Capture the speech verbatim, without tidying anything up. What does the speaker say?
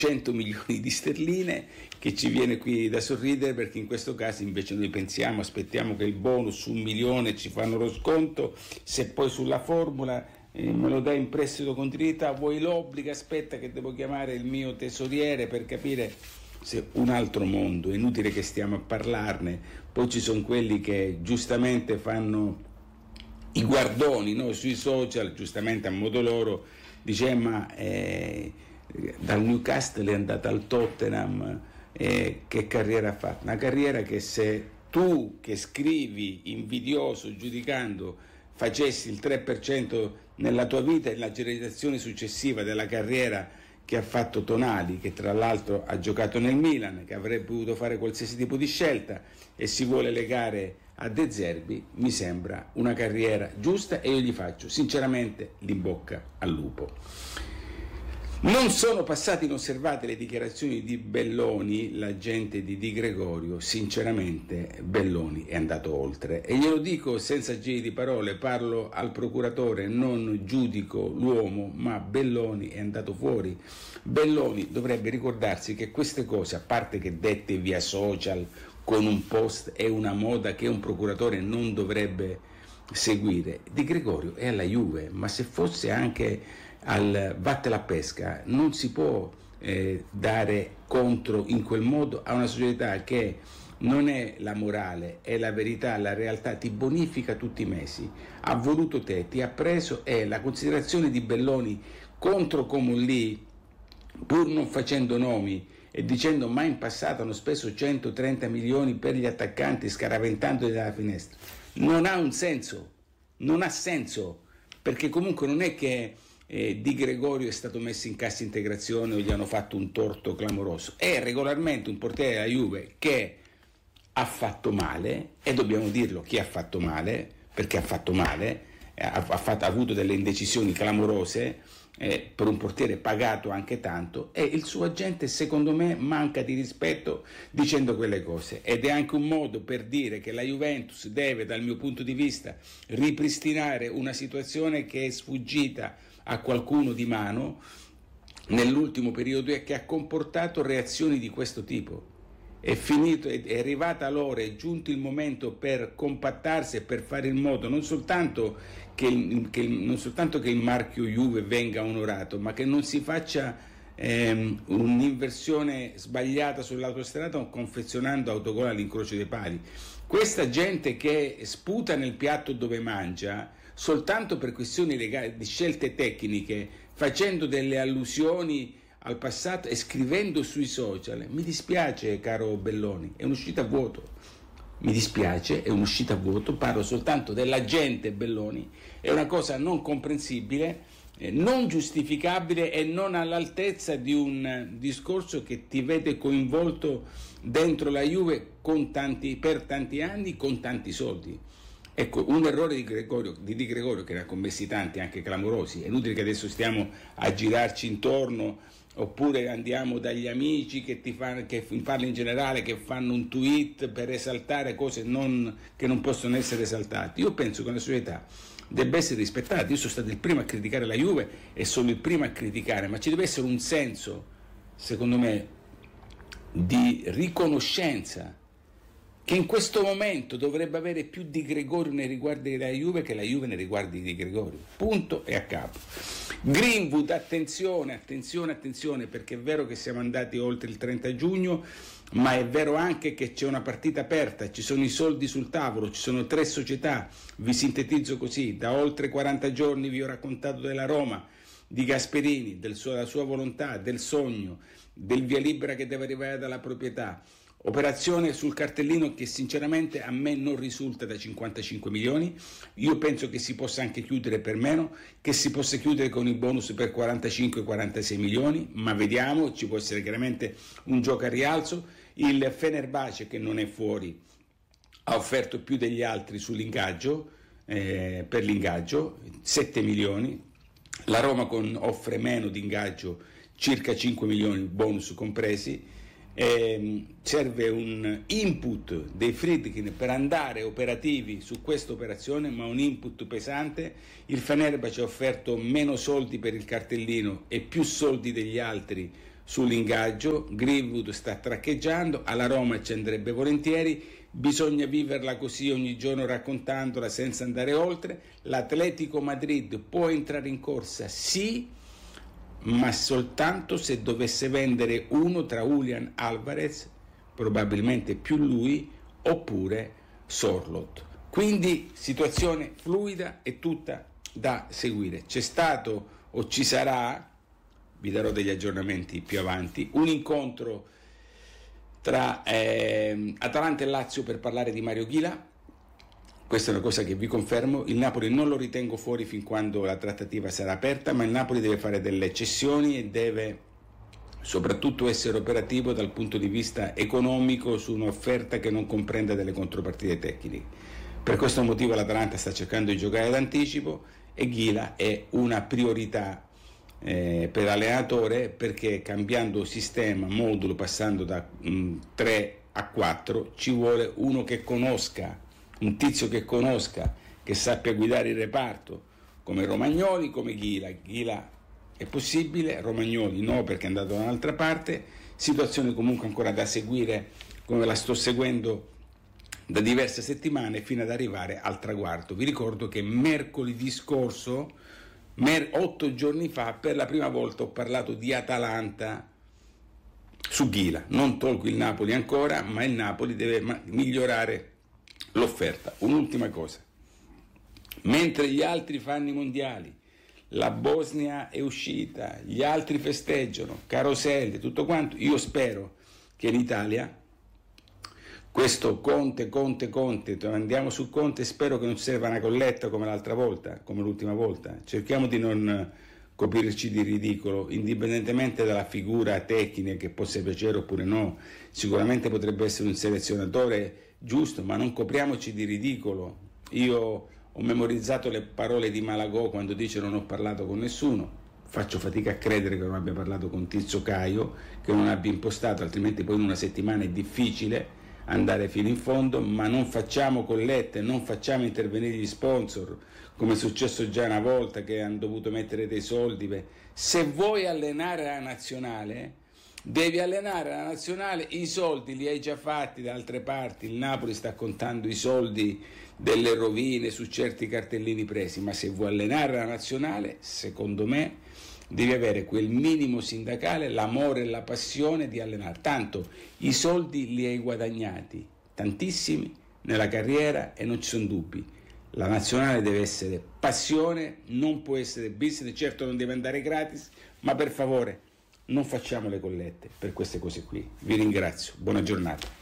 cento milioni di sterline, che ci viene qui da sorridere, perché in questo caso invece noi pensiamo, aspettiamo che il bonus su un milione ci fanno lo sconto, se poi sulla formula eh, me lo dai in prestito con diritto, vuoi l'obbligo, aspetta che devo chiamare il mio tesoriere per capire. Se un altro mondo, è inutile che stiamo a parlarne. Poi ci sono quelli che giustamente fanno i guardoni, no? Sui social, giustamente a modo loro, dice ma eh, dal Newcastle è andata al Tottenham, eh, che carriera ha fatto? Una carriera che se tu che scrivi invidioso, giudicando, facessi il tre per cento nella tua vita e la generazione successiva della carriera che ha fatto Tonali, che tra l'altro ha giocato nel Milan, che avrebbe potuto fare qualsiasi tipo di scelta e si vuole legare a De Zerbi, mi sembra una carriera giusta e io gli faccio sinceramente l'in bocca al lupo. Non sono passate inosservate le dichiarazioni di Belloni, l'agente di Di Gregorio. Sinceramente Belloni è andato oltre e glielo dico senza giri di parole, parlo al procuratore, non giudico l'uomo, ma Belloni è andato fuori. Belloni dovrebbe ricordarsi che queste cose, a parte che dette via social con un post, è una moda che un procuratore non dovrebbe seguire. Di Gregorio è alla Juve, ma se fosse anche al Vattela a Pesca non si può eh, dare contro in quel modo a una società che non è la morale, è la verità, la realtà, ti bonifica tutti i mesi, ha voluto te, ti ha preso, e la considerazione di Belloni contro Comolli, pur non facendo nomi e dicendo ma in passato hanno speso centotrenta milioni per gli attaccanti scaraventandoli dalla finestra, non ha un senso, non ha senso, perché comunque non è che Eh, Di Gregorio è stato messo in cassa integrazione o gli hanno fatto un torto clamoroso, è regolarmente un portiere della Juve che ha fatto male, e dobbiamo dirlo chi ha fatto male, perché ha fatto male, ha, ha, fatto, ha avuto delle indecisioni clamorose, eh, per un portiere pagato anche tanto, e il suo agente secondo me manca di rispetto dicendo quelle cose, ed è anche un modo per dire che la Juventus deve, dal mio punto di vista, ripristinare una situazione che è sfuggita a qualcuno di mano nell'ultimo periodo e che ha comportato reazioni di questo tipo. È finito, è arrivata l'ora, è giunto il momento per compattarsi e per fare in modo non soltanto che il, che il, non soltanto che il marchio Juve venga onorato, ma che non si faccia ehm, un'inversione sbagliata sull'autostrada confezionando autogol all'incrocio dei pali. Questa gente che sputa nel piatto dove mangia soltanto per questioni legali, di scelte tecniche, facendo delle allusioni al passato e scrivendo sui social, mi dispiace caro Belloni, è un'uscita a vuoto, mi dispiace, è un'uscita a vuoto, parlo soltanto dell'agente Belloni, è una cosa non comprensibile, eh, non giustificabile e non all'altezza di un discorso che ti vede coinvolto dentro la Juve con tanti, per tanti anni, con tanti soldi. Ecco, un errore di Gregorio, di Di Gregorio, che ne ha commessi tanti, anche clamorosi. È inutile che adesso stiamo a girarci intorno, oppure andiamo dagli amici che ti fanno, che parli in generale, che fanno un tweet per esaltare cose non, che non possono essere esaltate. Io penso che una società debba essere rispettata. Io sono stato il primo a criticare la Juve e sono il primo a criticare, ma ci deve essere un senso, secondo me, di riconoscenza, che in questo momento dovrebbe avere più Di Gregorio nei riguardi della Juve che la Juve nei riguardi di Di Gregorio, punto e a capo. Greenwood, attenzione, attenzione, attenzione, perché è vero che siamo andati oltre il trenta giugno, ma è vero anche che c'è una partita aperta, ci sono i soldi sul tavolo, ci sono tre società, vi sintetizzo così: da oltre quaranta giorni vi ho raccontato della Roma, di Gasperini, del suo, della sua volontà, del sogno, del via libera che deve arrivare dalla proprietà. Operazione sul cartellino che sinceramente a me non risulta da cinquantacinque milioni, io penso che si possa anche chiudere per meno, che si possa chiudere con i bonus per quarantacinque quarantasei milioni, ma vediamo, ci può essere chiaramente un gioco a rialzo. Il Fenerbahce, che non è fuori, ha offerto più degli altri sull'ingaggio, eh, per l'ingaggio, sette milioni, la Roma con, offre meno di ingaggio, circa cinque milioni, bonus compresi. Eh, serve un input dei Friedkin per andare operativi su questa operazione, ma un input pesante. Il Fenerbahce ha offerto meno soldi per il cartellino e più soldi degli altri sull'ingaggio. Greenwood sta traccheggiando, alla Roma ci andrebbe volentieri, bisogna viverla così ogni giorno raccontandola senza andare oltre. L'Atletico Madrid può entrare in corsa, sì, ma soltanto se dovesse vendere uno tra Julian Alvarez, probabilmente più lui, oppure Sorloth. Quindi situazione fluida e tutta da seguire. C'è stato o ci sarà, vi darò degli aggiornamenti più avanti, un incontro tra eh, Atalanta e Lazio per parlare di Mario Ghila. Questa è una cosa che vi confermo. Il Napoli non lo ritengo fuori fin quando la trattativa sarà aperta, ma il Napoli deve fare delle cessioni e deve soprattutto essere operativo dal punto di vista economico su un'offerta che non comprenda delle contropartite tecniche. Per questo motivo l'Atalanta sta cercando di giocare d'anticipo e Ghila è una priorità eh, per l'allenatore, perché cambiando sistema, modulo, passando da mh, tre a quattro, ci vuole uno che conosca, un tizio che conosca, che sappia guidare il reparto, come Romagnoli, come Ghila. Ghila è possibile, Romagnoli no, perché è andato da un'altra parte. Situazione comunque ancora da seguire, come la sto seguendo da diverse settimane, fino ad arrivare al traguardo. Vi ricordo che mercoledì scorso, mer- otto giorni fa, per la prima volta ho parlato di Atalanta su Ghila. Non tolgo il Napoli ancora, ma il Napoli deve ma- migliorare l'offerta. Un'ultima cosa: mentre gli altri fanno i mondiali, la Bosnia è uscita, gli altri festeggiano, caroselli, tutto quanto, io spero che in Italia questo Conte, Conte, Conte, andiamo su Conte, spero che non serva una colletta come l'altra volta, come l'ultima volta. Cerchiamo di non coprirci di ridicolo, indipendentemente dalla figura tecnica che possa piacere oppure no. Sicuramente potrebbe essere un selezionatore giusto, ma non copriamoci di ridicolo. Io ho memorizzato le parole di Malagò quando dice non ho parlato con nessuno. Faccio fatica a credere che non abbia parlato con Tizio Caio, che non abbia impostato, altrimenti poi in una settimana è difficile andare fino in fondo. Ma non facciamo collette, non facciamo intervenire gli sponsor, come è successo già una volta che hanno dovuto mettere dei soldi. Se vuoi allenare la nazionale, devi allenare la nazionale, i soldi li hai già fatti da altre parti. Il Napoli sta contando i soldi delle rovine su certi cartellini presi, ma se vuoi allenare la nazionale, secondo me devi avere quel minimo sindacale, l'amore e la passione di allenare. Tanto i soldi li hai guadagnati, tantissimi, nella carriera, e non ci sono dubbi. La nazionale deve essere passione, non può essere business. Certo non deve andare gratis, ma per favore non facciamo le collette per queste cose qui. Vi ringrazio, buona giornata.